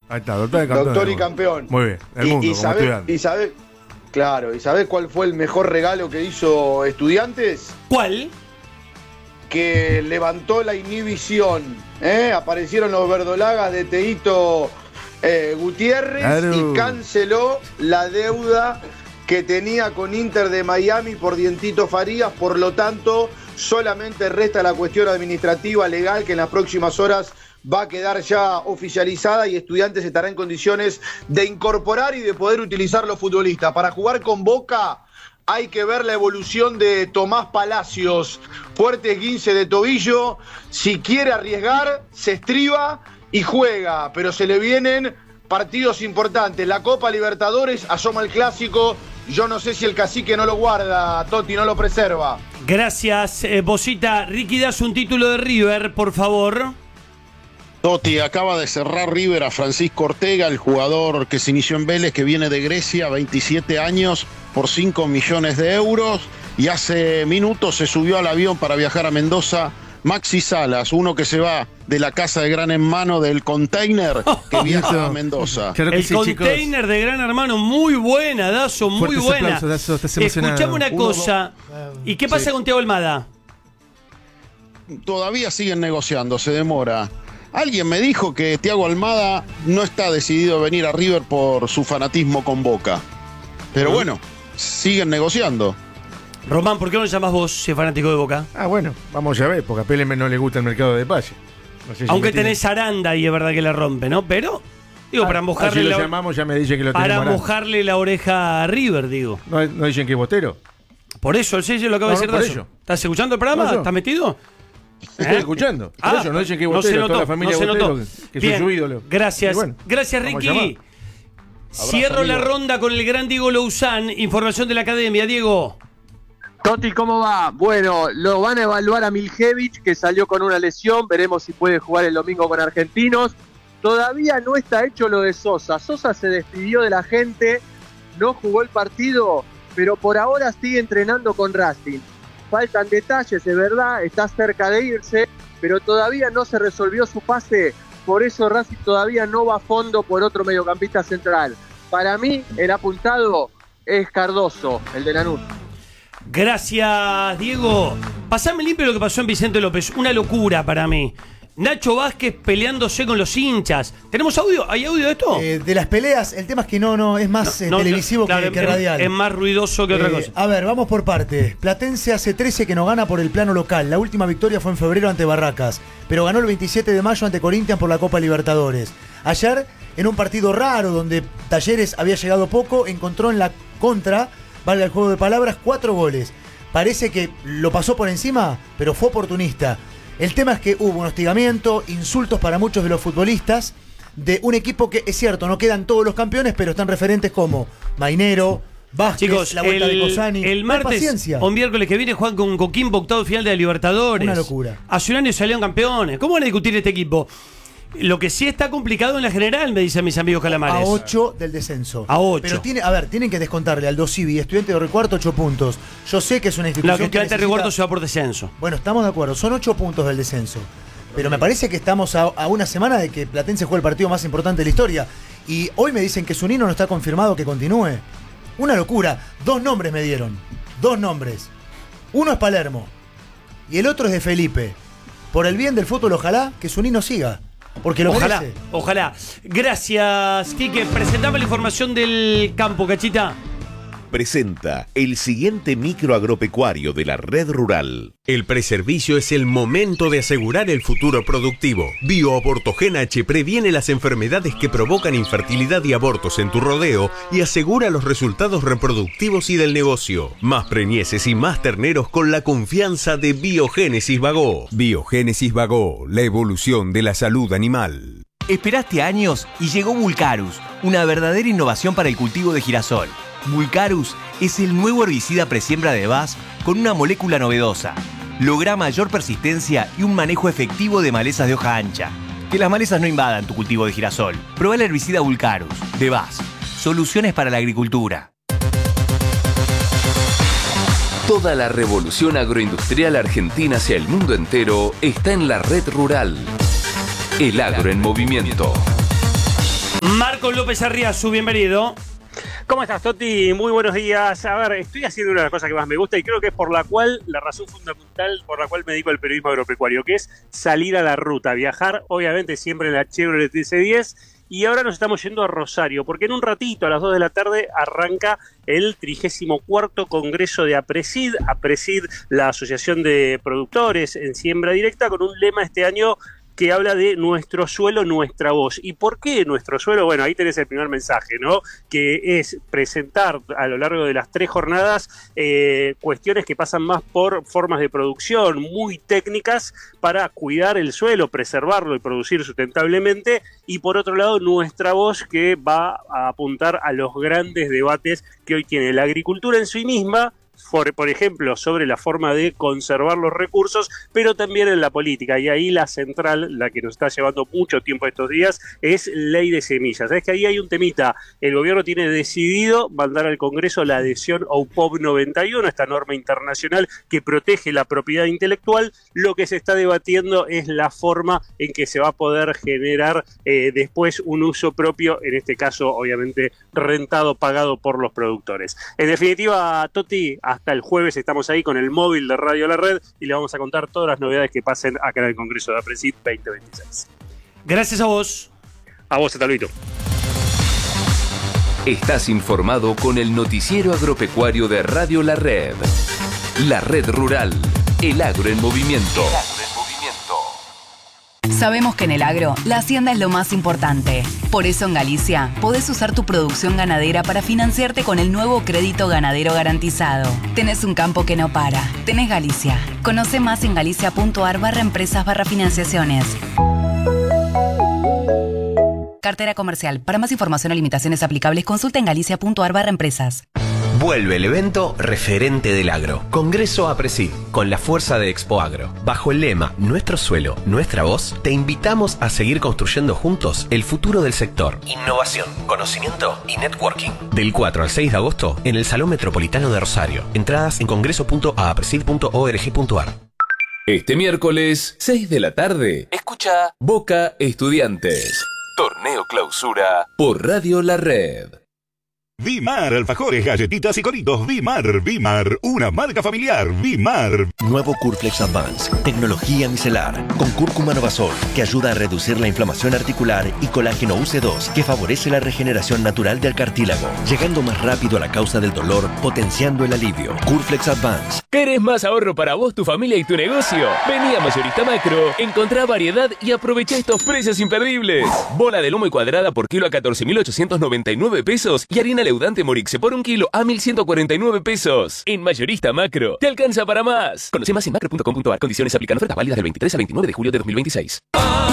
Ahí está, doctor y campeón. Doctor y campeón. Muy bien, el mundo, como estudiante. ¿Y sabés cuál fue el mejor regalo que hizo Estudiantes? ¿Cuál? Que levantó la inhibición. Aparecieron los verdolagas de Teito Gutiérrez, claro, y canceló la deuda que tenía con Inter de Miami por Dientito Farías. Por lo tanto, solamente resta la cuestión administrativa legal, que en las próximas horas va a quedar ya oficializada y Estudiantes estará en condiciones de incorporar y de poder utilizar los futbolistas. Para jugar con Boca hay que ver la evolución de Tomás Palacios, fuerte esguince de tobillo. Si quiere arriesgar, se estriba y juega, pero se le vienen partidos importantes. La Copa Libertadores, asoma el Clásico. Yo no sé si el cacique no lo guarda, Totti, no lo preserva. Gracias, Bosita. Ricky, das un título de River, por favor. Totti, acaba de cerrar River a Francisco Ortega, el jugador que se inició en Vélez, que viene de Grecia, 27 años, por 5 millones de euros. Y hace minutos se subió al avión para viajar a Mendoza Maxi Salas, uno que se va de la casa de Gran Hermano, del container, que viaja a Mendoza. Claro que el sí, container, chicos, de Gran Hermano, muy buena, Dazo, muy buena. Escuchame una cosa. ¿Y qué pasa con Thiago Almada? Todavía siguen negociando, se demora. Alguien me dijo que Thiago Almada no está decidido a venir a River por su fanatismo con Boca. Pero bueno, siguen negociando. Román, ¿por qué no lo llamás vos, si es fanático de Boca? Bueno, vamos a ver, porque a PLM no le gusta el mercado de pases. No sé si aunque tenés Aranda y es verdad que la rompe, ¿no? Pero, digo, para mojarle si lo llamamos, ya me dice que lo tenemos. Para mojarle la oreja a River, digo. ¿No dicen que es bostero? Por eso, sí, lo acabo de decir, Dazo. ¿Estás escuchando el programa? ¿Estás metido? Estoy escuchando. Por eso no dicen que es bostero, toda la familia bostero, que soy su ídolo. Gracias. Bueno, gracias, Ricky. Cierro la ronda con el gran Diego Louzán. Información de la academia, Diego. Totti, ¿cómo va? Bueno, lo van a evaluar a Miljevic, que salió con una lesión. Veremos si puede jugar el domingo con Argentinos. Todavía no está hecho lo de Sosa. Sosa se despidió de la gente, no jugó el partido, pero por ahora sigue entrenando con Racing. Faltan detalles, es verdad, está cerca de irse, pero todavía no se resolvió su pase. Por eso Racing todavía no va a fondo por otro mediocampista central. Para mí, el apuntado es Cardoso, el de Lanús. Gracias, Diego. Pasame limpio lo que pasó en Vicente López. Una locura para mí. Nacho Vázquez peleándose con los hinchas. ¿Tenemos audio? ¿Hay audio de esto? De las peleas, el tema es que no es más televisivo claro, que radial. Es más ruidoso que otra cosa. A ver, vamos por parte. Platense hace 13 que no gana por el plano local. La última victoria fue en febrero ante Barracas, pero ganó el 27 de mayo ante Corinthians por la Copa Libertadores. Ayer, en un partido raro donde Talleres había llegado poco, encontró en la contra, valga el juego de palabras, 4 goles. Parece que lo pasó por encima, pero fue oportunista. El tema es que hubo un hostigamiento, insultos para muchos de los futbolistas de un equipo que, es cierto, no quedan todos los campeones, pero están referentes como Mainero, Vázquez, chicos, la vuelta de Cosani. El martes o miércoles que viene juegan con Coquimbo, octavo final de la Libertadores. Una locura. Hace un año salieron campeones. ¿Cómo van a discutir este equipo? Lo que sí está complicado en la general, me dicen mis amigos calamares. A 8 del descenso. A 8. Pero tienen que descontarle al Dosivi, Estudiante de Recuarto, 8 puntos. Yo sé que es una institución que Estudiante de Recuarto se va por descenso. Bueno, estamos de acuerdo, son 8 puntos del descenso. Pero me parece que estamos a una semana de que Platense juegue el partido más importante de la historia. Y hoy me dicen que Zunino no está confirmado que continúe. Una locura. 2 nombres me dieron. 2 nombres. Uno es Palermo y el otro es de Felipe. Por el bien del fútbol, ojalá que Zunino siga. Porque lo merece. Ojalá. Gracias, Quique. Presentame la información del campo, Cachita. Presenta el siguiente micro agropecuario de la red rural. El preservicio es el momento de asegurar el futuro productivo. BioAbortogen H previene las enfermedades que provocan infertilidad y abortos en tu rodeo y asegura los resultados reproductivos y del negocio. Más preñeces y más terneros con la confianza de Biogénesis Bagó. Biogénesis Bagó, la evolución de la salud animal. Esperaste años y llegó Mulcarus, una verdadera innovación para el cultivo de girasol. Mulcarus es el nuevo herbicida presiembra de BASF con una molécula novedosa. Logra mayor persistencia y un manejo efectivo de malezas de hoja ancha. Que las malezas no invadan tu cultivo de girasol. Prueba el herbicida Mulcarus de BASF. Soluciones para la agricultura. Toda la revolución agroindustrial argentina hacia el mundo entero está en la red rural. El agro en movimiento. Marcos López Arriazu, bienvenido. ¿Cómo estás, Toti? Muy buenos días. A ver, estoy haciendo una de las cosas que más me gusta y creo que es la razón fundamental por la cual me dedico al periodismo agropecuario, que es salir a la ruta, viajar, obviamente siempre en la Chevrolet TC10, y ahora nos estamos yendo a Rosario, porque en un ratito, a las 2 de la tarde, arranca el 34º Congreso de APRESID, la Asociación de Productores en Siembra Directa, con un lema este año que habla de nuestro suelo, nuestra voz. ¿Y por qué nuestro suelo? Bueno, ahí tenés el primer mensaje, ¿no? Que es presentar a lo largo de las 3 jornadas cuestiones que pasan más por formas de producción muy técnicas para cuidar el suelo, preservarlo y producir sustentablemente. Y por otro lado, nuestra voz, que va a apuntar a los grandes debates que hoy tiene la agricultura en sí misma, por ejemplo, sobre la forma de conservar los recursos, pero también en la política. Y ahí la central, la que nos está llevando mucho tiempo estos días, es ley de semillas. ¿Sabes que ahí hay un temita? El gobierno tiene decidido mandar al Congreso la adhesión a UPOV 91, esta norma internacional que protege la propiedad intelectual. Lo que se está debatiendo es la forma en que se va a poder generar después un uso propio, en este caso, obviamente, rentado, pagado por los productores. En definitiva, Toti, hasta el jueves estamos ahí con el móvil de Radio La Red y le vamos a contar todas las novedades que pasen acá en el Congreso de APRESID 2026. Gracias a vos. A vos, hasta luego. Estás informado con el noticiero agropecuario de Radio La Red. La Red Rural, el agro en movimiento. Sabemos que en el agro, la hacienda es lo más importante. Por eso en Galicia, podés usar tu producción ganadera para financiarte con el nuevo crédito ganadero garantizado. Tenés un campo que no para. Tenés Galicia. Conoce más en galicia.ar/empresas/financiaciones. Cartera comercial. Para más información o limitaciones aplicables, consulta en galicia.ar/empresas. Vuelve el evento referente del agro. Congreso APRESID, con la fuerza de Expo Agro. Bajo el lema Nuestro suelo, nuestra voz, te invitamos a seguir construyendo juntos el futuro del sector. Innovación, conocimiento y networking. Del 4 al 6 de agosto, en el Salón Metropolitano de Rosario. Entradas en congreso.apresid.org.ar. Este miércoles, 6 de la tarde, escucha Boca Estudiantes. Torneo Clausura por Radio La Red. Vimar, alfajores, galletitas y coritos. Vimar, una marca familiar. Vimar. Nuevo Curflex Advance, tecnología micelar, con cúrcuma novazol, que ayuda a reducir la inflamación articular, y colágeno UC2, que favorece la regeneración natural del cartílago, llegando más rápido a la causa del dolor, potenciando el alivio. Curflex Advance. ¿Querés más ahorro para vos, tu familia y tu negocio? Vení a Mayorista Macro, encontrá variedad y aprovecha estos precios imperdibles. Bola de lomo y cuadrada por kilo a 14.899 pesos y harina leudante Morixe por 1 kilo a 1.149 pesos. En Mayorista Macro, te alcanza para más. Conoce más en macro.com.ar. Condiciones aplican. Ofertas válidas del 23 al 29 de julio de 2026.